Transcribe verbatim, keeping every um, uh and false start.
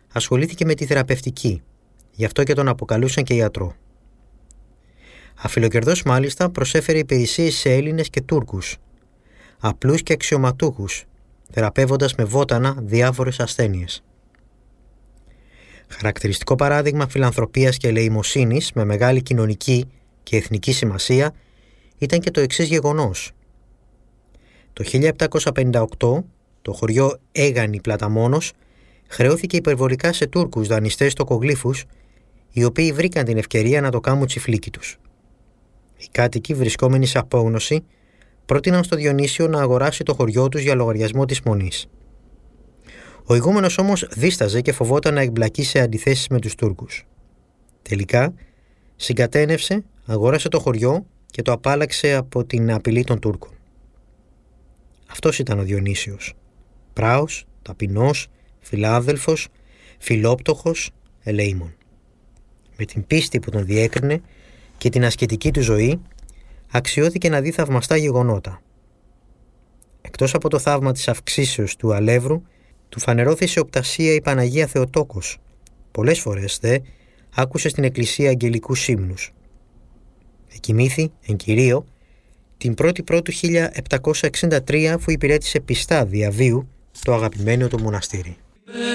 ασχολήθηκε με τη θεραπευτική, γι' αυτό και τον αποκαλούσαν και ιατρό. Αφιλοκερδός μάλιστα προσέφερε υπηρεσίες σε Έλληνες και Τούρκους, απλούς και αξιωματούχους, θεραπεύοντας με βότανα διάφορες ασθένειες. Χαρακτηριστικό παράδειγμα φιλανθρωπίας και ελεημοσύνης με μεγάλη κοινωνική και εθνική σημασία ήταν και το εξής γεγονός. Το χίλια επτακόσια πενήντα οκτώ το χωριό Έγανη Πλαταμόνος χρεώθηκε υπερβολικά σε Τούρκους δανειστές τοκογλύφους, οι οποίοι βρήκαν την ευκαιρία να το κάνουν τσιφλίκι τους. Οι κάτοικοι, βρισκόμενοι σε απόγνωση, πρότειναν στο Διονύσιο να αγοράσει το χωριό τους για λογαριασμό της Μονής. Ο ηγούμενος όμως δίσταζε και φοβόταν να εμπλακεί σε αντιθέσεις με τους Τούρκους. Τελικά, συγκατένευσε, αγόρασε το χωριό και το απάλλαξε από την απειλή των Τούρκων. Αυτός ήταν ο Διονύσιος. Πράος, ταπεινός, φιλάδελφος, φιλόπτωχος, ελεήμων. Με την πίστη που τον διέκρινε και την ασκητική του ζωή, αξιώθηκε να δει θαυμαστά γεγονότα. Εκτός από το θαύμα της αυξήσεως του αλεύρου, του φανερώθη σε οπτασία η Παναγία Θεοτόκος. Πολλές φορές δε άκουσε στην εκκλησία αγγελικούς ύμνους. Εκοιμήθη, εν κυρίω, την πρώτη Πρώτου χίλια επτακόσια εξήντα τρία, αφού υπηρέτησε πιστά διαβίου το αγαπημένο του μοναστήρι.